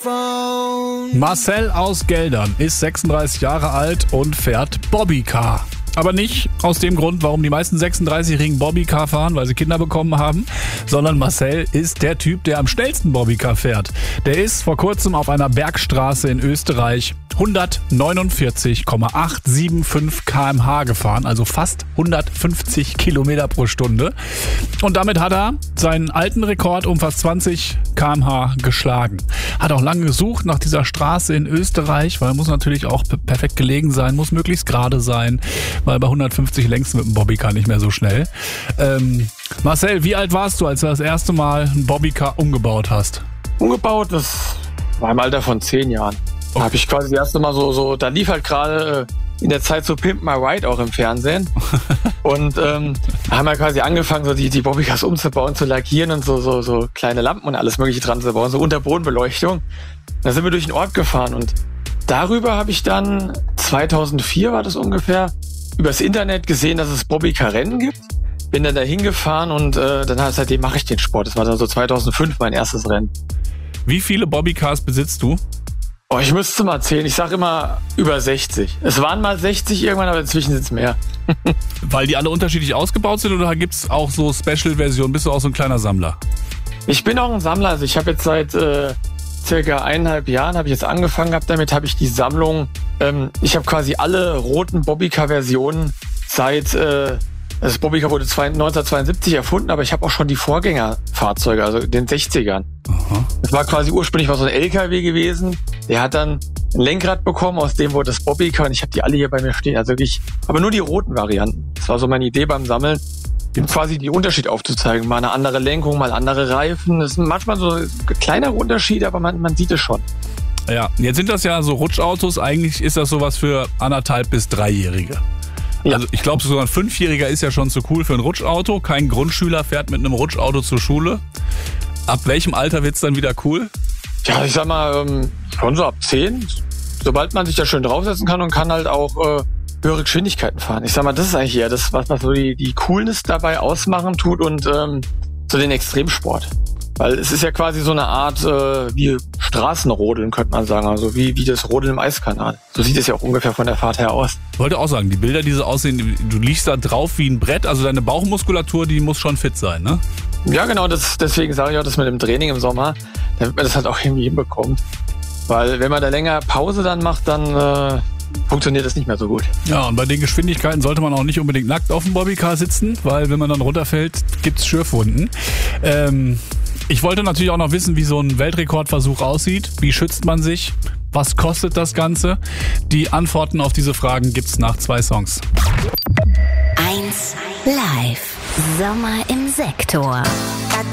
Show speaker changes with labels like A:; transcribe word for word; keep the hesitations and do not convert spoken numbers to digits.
A: Marcel aus Geldern ist sechsunddreißig Jahre alt und fährt Bobbycar. Aber nicht aus dem Grund, warum die meisten sechsunddreißigjährigen Bobbycar fahren, weil sie Kinder bekommen haben, sondern Marcel ist der Typ, der am schnellsten Bobbycar fährt. Der ist vor kurzem auf einer Bergstraße in Österreich hundertneunundvierzig Komma achthundertfünfundsiebzig Kilometer pro Stunde gefahren, also fast hundertfünfzig Kilometer pro Stunde. Und damit hat er seinen alten Rekord um fast zwanzig Kilometer pro Stunde geschlagen. Hat auch lange gesucht nach dieser Straße in Österreich, weil muss natürlich auch perfekt gelegen sein, muss möglichst gerade sein, weil bei hundertfünfzig längst mit dem Bobbycar nicht mehr so schnell. Ähm, Marcel, wie alt warst du, als du das erste Mal ein Bobbycar umgebaut hast?
B: Umgebaut, das war im Alter von zehn Jahren. Da habe ich quasi das erste Mal so, so da lief halt gerade äh, in der Zeit so Pimp My Ride auch im Fernsehen. Und ähm, da haben wir quasi angefangen, so die, die Bobbycars umzubauen, zu lackieren und so, so, so kleine Lampen und alles mögliche dran zu bauen, so Unterbodenbeleuchtung. Da sind wir durch den Ort gefahren und darüber habe ich dann, zweitausendvier war das ungefähr, übers Internet gesehen, dass es Bobbycar-Rennen gibt. Bin dann da hingefahren und äh, dann seitdem mache ich den Sport. Das war dann so zweitausendfünf mein erstes Rennen.
A: Wie viele Bobbycars besitzt du?
B: Oh, ich müsste mal zählen. Ich sage immer über sechzig. Es waren mal sechzig irgendwann, aber inzwischen sind es mehr.
A: Weil die alle unterschiedlich ausgebaut sind oder gibt es auch so Special-Versionen? Bist du auch so ein kleiner Sammler?
B: Ich bin auch ein Sammler. Also ich habe jetzt seit äh, circa eineinhalb Jahren habe ich jetzt angefangen gehabt. Damit habe ich die Sammlung. Ähm, ich habe quasi alle roten Bobbycar-Versionen seit äh, das Bobbycar wurde neunzehnhundertzweiundsiebzig erfunden, aber ich habe auch schon die Vorgängerfahrzeuge, also in den sechzigern. Aha. Das war quasi ursprünglich war so ein L K W gewesen. Der hat dann ein Lenkrad bekommen, aus dem wurde das Bobbycar und ich habe die alle hier bei mir stehen. Also wirklich, aber nur die roten Varianten. Das war so meine Idee beim Sammeln, eben quasi die Unterschied aufzuzeigen. Mal eine andere Lenkung, mal andere Reifen. Das sind manchmal so kleinere Unterschiede, aber man, man sieht es schon.
A: Ja, jetzt sind das ja so Rutschautos. Eigentlich ist das sowas für anderthalb bis dreijährige. Ja. Also ich glaube, so ein Fünfjähriger ist ja schon zu cool für ein Rutschauto. Kein Grundschüler fährt mit einem Rutschauto zur Schule. Ab welchem Alter wird's dann wieder cool?
B: Ja, ich sag mal, ähm, schon so ab zehn. Sobald man sich da schön draufsetzen kann und kann halt auch äh, höhere Geschwindigkeiten fahren. Ich sag mal, das ist eigentlich eher das, was, was so die, die Coolness dabei ausmachen tut und ähm, so den Extremsport. Weil es ist ja quasi so eine Art äh, wie Straßenrodeln, könnte man sagen. Also wie, wie das Rodeln im Eiskanal. So sieht es ja auch ungefähr von der Fahrt her aus.
A: Ich wollte auch sagen, die Bilder, die so aussehen, du liegst da drauf wie ein Brett. Also deine Bauchmuskulatur, die muss schon fit sein, ne?
B: Ja, genau. Das, deswegen sage ich auch, das mit dem Training im Sommer, damit man das halt auch irgendwie hinbekommt. Weil wenn man da länger Pause dann macht, dann äh, funktioniert das nicht mehr so gut.
A: Ja, und bei den Geschwindigkeiten sollte man auch nicht unbedingt nackt auf dem Bobbycar sitzen, weil wenn man dann runterfällt, gibt's Schürfwunden. Ähm... Ich wollte natürlich auch noch wissen, wie so ein Weltrekordversuch aussieht. Wie schützt man sich? Was kostet das Ganze? Die Antworten auf diese Fragen gibt's nach zwei Songs.
C: eins Live. Sommer im Sektor.